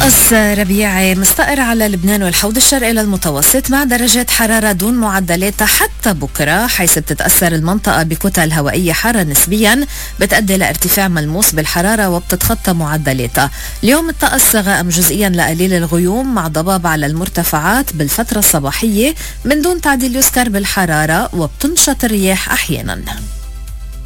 طقس ربيعي مستقر على لبنان والحوض الشرقي للمتوسط مع درجات حرارة دون معدلات حتى بكرة، حيث بتتأثر المنطقة بكتل هوائية حارة نسبيا بتؤدي لارتفاع ملموس بالحرارة وبتتخطى معدلاتها. اليوم الطقس غائم جزئيا لقليل الغيوم مع ضباب على المرتفعات بالفترة الصباحية من دون تعديل يذكر بالحرارة، وبتنشط الرياح أحيانا.